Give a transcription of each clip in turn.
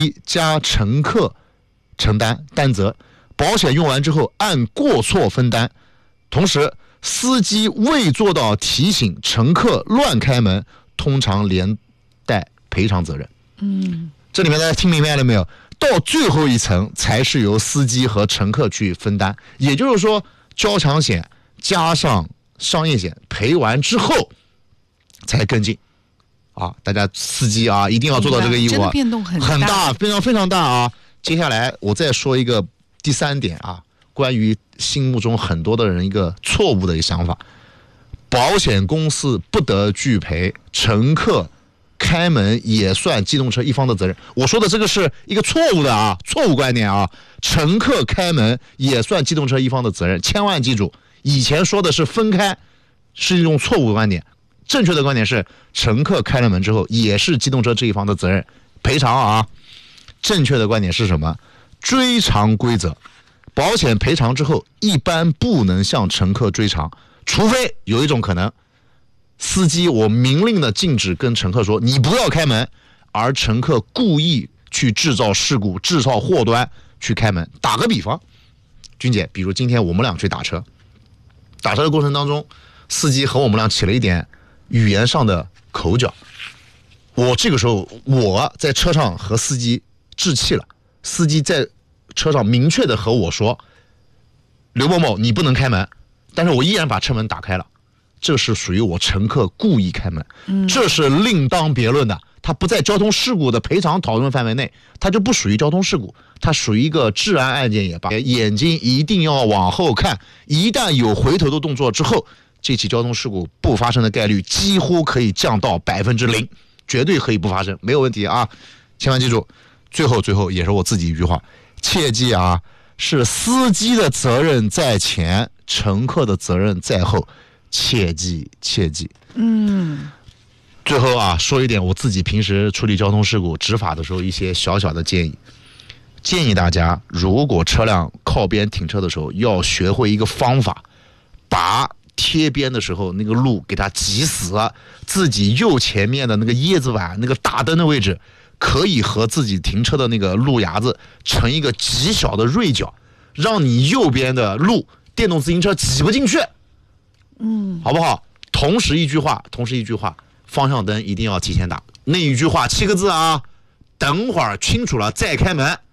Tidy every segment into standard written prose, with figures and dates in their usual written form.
加乘客承担担责，保险用完之后按过错分担。同时，司机未做到提醒乘客乱开门，通常连带赔偿责任。这里面大家听明白了没有？到最后一层才是由司机和乘客去分担，也就是说，交强险加上商业险赔完之后才跟进。大家司机一定要做到这个义务， 真的变动很大， 变动非常大啊！接下来我再说一个第3点关于心目中很多的人一个错误的一个想法，保险公司不得拒赔乘客开门也算机动车一方的责任。我说的这个是一个错误的错误观念乘客开门也算机动车一方的责任，千万记住，以前说的是分开，是一种错误观点。正确的观点是，乘客开了门之后也是机动车这一方的责任赔偿正确的观点是什么？追偿规则，保险赔偿之后一般不能向乘客追偿，除非有一种可能，司机我明令的禁止跟乘客说你不要开门，而乘客故意去制造事故、制造祸端去开门。打个比方，君姐，比如今天我们俩去打车的过程当中，司机和我们俩起了一点语言上的口角，这个时候我在车上和司机置气了，司机在车上明确的和我说刘某某你不能开门，但是我依然把车门打开了，这是属于我乘客故意开门，这是另当别论的，它不在交通事故的赔偿讨论范围内，它就不属于交通事故，它属于一个治安案件也罢，眼睛一定要往后看，一旦有回头的动作之后，这起交通事故不发生的概率几乎可以降到0%，绝对可以不发生，没有问题千万记住，最后也是我自己一句话，切记是司机的责任在前，乘客的责任在后，切记。最后说一点我自己平时处理交通事故执法的时候一些小小的建议。建议大家，如果车辆靠边停车的时候，要学会一个方法，把贴边的时候那个路给它挤死，自己右前面的那个椰子碗那个大灯的位置可以和自己停车的那个路牙子成一个极小的锐角，让你右边的路电动自行车挤不进去，好不好？同时一句话，方向灯一定要提前打，那一句话7个字等会儿清楚了再开门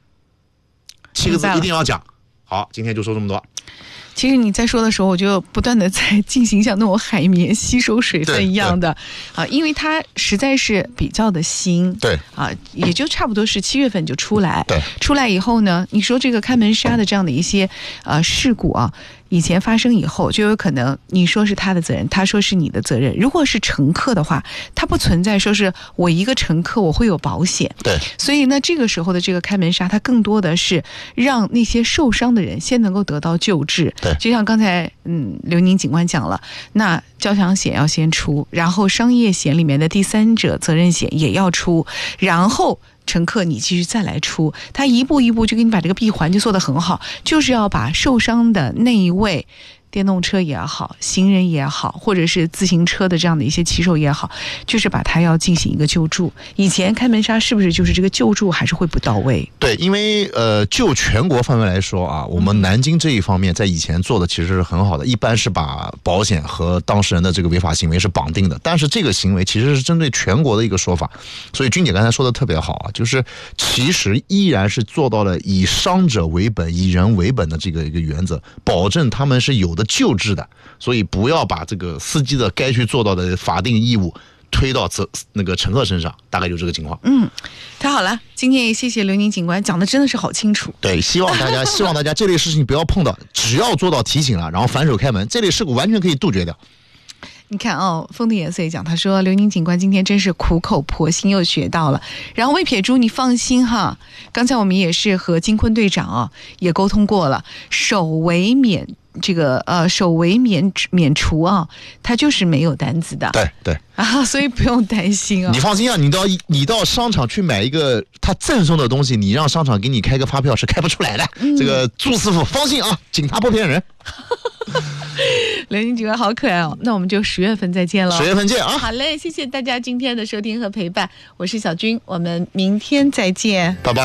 ，7个字一定要讲。好，今天就说这么多。 其实你在说的时候，我就不断的在进行像那种海绵吸收水分一样的因为它实在是比较的新， 对也就差不多是7月份就出来， 对， 出来以后呢，你说这个开门刹的这样的一些事故以前发生以后，就有可能你说是他的责任，他说是你的责任。如果是乘客的话，他不存在说是我一个乘客我会有保险， 对， 所以呢，这个时候的这个开门刹，它更多的是让那些受伤的人先能够得到救治。 对， 就像刚才刘宁警官讲了，那交强险要先出，然后商业险里面的第三者责任险也要出，然后乘客你继续再来出，他一步一步就给你把这个闭环就做得很好，就是要把受伤的那一位电动车也好，行人也好，或者是自行车的这样的一些骑手也好，就是把它要进行一个救助。以前开门刹是不是就是这个救助还是会不到位？ 对，因为就全国范围来说我们南京这一方面在以前做的其实是很好的，一般是把保险和当事人的这个违法行为是绑定的，但是这个行为其实是针对全国的一个说法，所以君姐刚才说的特别好就是其实依然是做到了以伤者为本、以人为本的这个一个原则，保证他们是有的救治的，所以不要把这个司机的该去做到的法定义务推到那个乘客身上，大概就这个情况。 太好了，今天也谢谢刘宁警官讲的真的是好清楚。 对，希望大家这类事情不要碰到，只要做到提醒了，然后反手开门，这类事故完全可以杜绝掉。 你看风的颜色也讲，他说刘宁警官今天真是苦口婆心又学到了。然后魏撇珠你放心刚才我们也是和金坤队长也沟通过了，首违免除它就是没有单子的。 对所以不用担心你放心你到商场去买一个他赠送的东西，你让商场给你开个发票是开不出来的。这个朱师傅放心警察不骗人。 刘宁警官好可爱那我们就10月份再见了。 10月份见好嘞，谢谢大家今天的收听和陪伴，我是小军，我们明天再见， 拜拜。